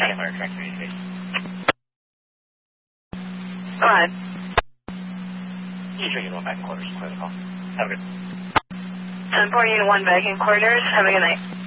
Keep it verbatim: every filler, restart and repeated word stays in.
Second Fire Track communication. Go ahead. East Unit one back in quarters. Clear the call. Have a good ten four Unit one back in quarters. Have a good night.